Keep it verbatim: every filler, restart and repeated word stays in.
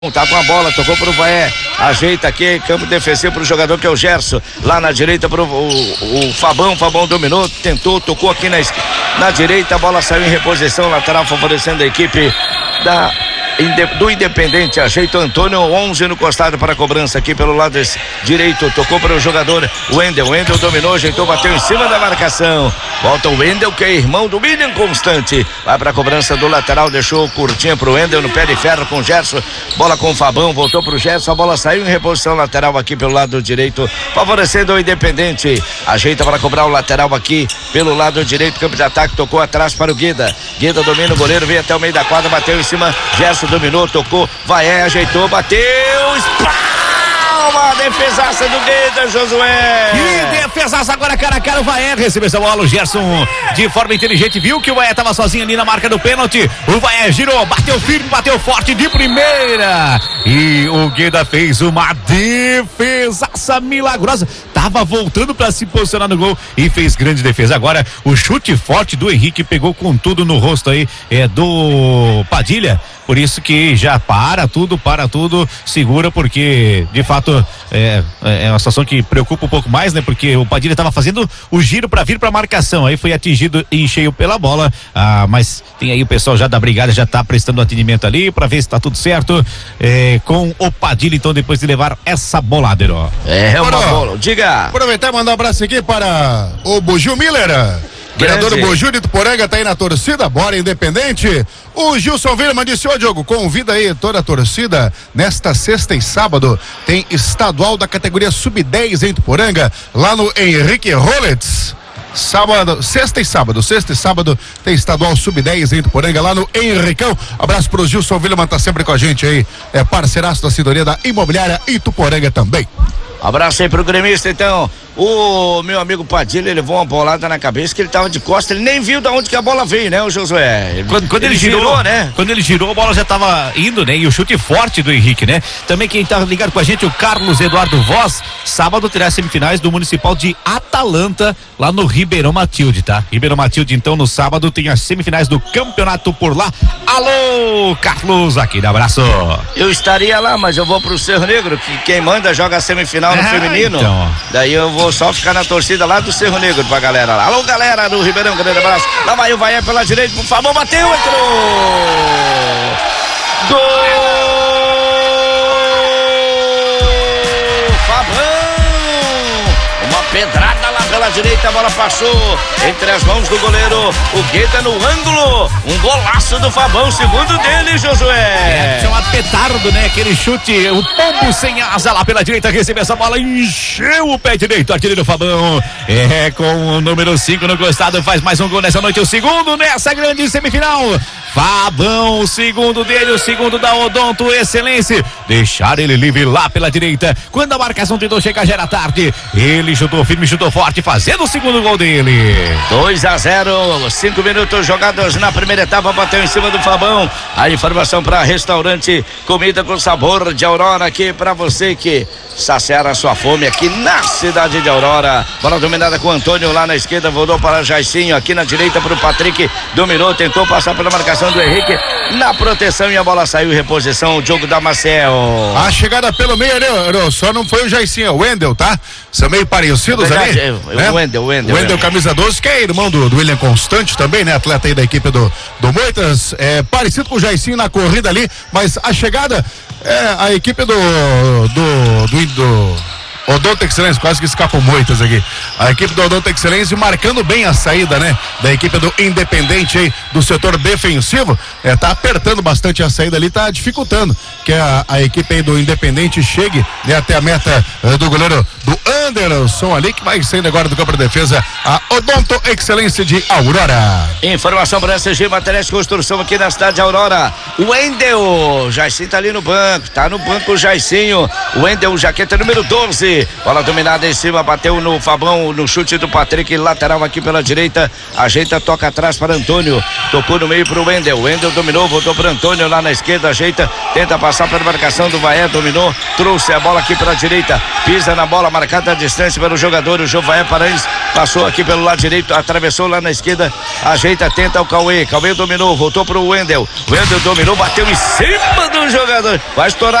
Tá com a bola, tocou pro Vaé, ajeita aqui, campo defensivo pro jogador que é o Gerson, lá na direita pro o, o Fabão, Fabão dominou, tentou, tocou aqui na, na direita, a bola saiu em reposição lateral, favorecendo a equipe da do Independente, ajeita o Antônio, onze no costado para a cobrança aqui pelo lado direito, tocou para o jogador Wendel, Wendel dominou, ajeitou, bateu em cima da marcação, volta o Wendel, que é irmão do William Constante, vai para a cobrança do lateral, deixou curtinha pro Wendel no pé de ferro com o Gerson, bola com o Fabão, voltou pro Gerson, a bola saiu em reposição lateral aqui pelo lado direito, favorecendo o Independente, ajeita para cobrar o lateral aqui pelo lado direito, campo de ataque, tocou atrás para o Guida, Guida domina o goleiro, veio até o meio da quadra, bateu em cima, Gerson dominou, tocou, vai, ajeitou, bateu, espalma, defesaça do Guida, Josué. Que defesaça agora, cara a cara, o Vaé recebeu essa bola, o Gerson de forma inteligente, viu que o Vaé tava sozinho ali na marca do pênalti, o Vaé girou, bateu firme, bateu forte de primeira, e o Guida fez uma defesaça milagrosa, tava voltando para se posicionar no gol e fez grande defesa. Agora o chute forte do Henrique pegou com tudo no rosto aí, é do Padilha, por isso que já para tudo, para tudo, segura, porque de fato é, é uma situação que preocupa um pouco mais, né? Porque o Padilha estava fazendo o giro para vir para marcação, aí foi atingido em cheio pela bola, ah, mas tem aí o pessoal já da brigada, já tá prestando atendimento ali para ver se tá tudo certo é, com o Padilha, então, depois de levar essa bolada, ó. É uma Bora, bola, diga. Aproveitar e mandar um abraço aqui para o Buju Miller. Vereador Buju de Tuporanga tá aí na torcida, bora Independente. O Gilson Wilman disse, ô Diogo, convida aí toda a torcida, nesta sexta e sábado tem estadual da categoria sub dez em Tuporanga, lá no Henrique Rollets. Sábado, sexta e sábado, sexta e sábado tem estadual sub dez em Tuporanga, lá no Henricão. Abraço pro Gilson Wilman, tá sempre com a gente aí, é parceiraço da sintonia da Imobiliária Ituporanga também. Abraço aí pro gremista, então. O meu amigo Padilha levou uma bolada na cabeça que ele tava de costas, ele nem viu de onde que a bola veio, né, o Josué? Ele, quando, quando ele, ele girou, girou, né? Quando ele girou, a bola já tava indo, né? E o chute forte do Henrique, né? Também quem tá ligado com a gente, o Carlos Eduardo Voz, sábado terá as semifinais do Municipal de Atalanta, lá no Ribeirão Matilde, tá? Ribeirão Matilde, então, no sábado tem as semifinais do campeonato por lá. Alô, Carlos, aquele abraço. Eu estaria lá, mas eu vou pro Cerro Negro, que quem manda joga a semifinal no ah, feminino. Então. Daí eu vou só ficar na torcida lá do Cerro Negro pra galera lá. Alô, galera do Ribeirão, grande abraço. Lá vai o Vaé pela direita, por favor, bateu, entrou! Gol! Fabão! Uma pedrada lá pela direita, a bola passou entre as mãos do goleiro, o Gueda no ângulo, um golaço do Fabão, segundo dele, Josué. É, chamado petardo, né? Aquele chute, o pombo sem asa lá pela direita, recebeu essa bola, encheu o pé direito, artilheiro do Fabão, é, com o número cinco no costado, faz mais um gol nessa noite, o segundo nessa grande semifinal. Fabão, o segundo dele, o segundo da Odonto Excelência, deixar ele livre lá pela direita, quando a marcação tentou chegar já era tarde, ele chutou firme, chutou forte, fazendo o segundo gol dele. dois a zero, cinco minutos jogados na primeira etapa, bateu em cima do Fabão. A informação para restaurante Comida com Sabor de Aurora, aqui para você que saciar a sua fome aqui na cidade de Aurora. Bola dominada com o Antônio lá na esquerda, voltou para Jaicinho, aqui na direita para o Patrick, dominou, tentou passar pela marcação do Henrique, na proteção, e a bola saiu em reposição, o Diogo Damasceno. A chegada pelo meio, né, só não foi o Jaicinho, é o Wendel, tá? São meio parecidos verdade, ali. É, né? O Wendel, o Wendel. O Wendel, camisa doze, que é irmão do, do William Constante também, né? Atleta aí da equipe do, do Moitas, é parecido com o Jaicinho na corrida ali, mas a chegada é a equipe do do, do, do Odonto Excelência, quase que escapam Moitas aqui. A equipe do Odonto Excelência marcando bem a saída, né? Da equipe do Independente aí, do setor defensivo. É, tá apertando bastante a saída ali, tá dificultando que a, a equipe aí do Independente chegue, né, até a meta uh, do goleiro do Anderson ali, que vai saindo agora do campo de defesa, a Odonto Excelência de Aurora. Informação para a S G Materiais de Construção aqui na cidade de Aurora. O Wendel, Jaicinho tá ali no banco, tá no banco o Jaicinho. O Wendel, jaqueta número doze. Bola dominada em cima, bateu no Fabão, no chute do Patrick, lateral aqui pela direita, ajeita, toca atrás para Antônio, tocou no meio para o Wendel, o Wendel dominou, voltou para Antônio lá na esquerda, ajeita, tenta passar pela marcação do Vaé, dominou, trouxe a bola aqui pela direita, pisa na bola marcada a distância para o jogador, o Jovaé Paranhos passou aqui pelo lado direito, atravessou lá na esquerda, ajeita, tenta o Cauê, Cauê dominou, voltou pro Wendel, Wendel dominou, bateu em cima do jogador, vai estourar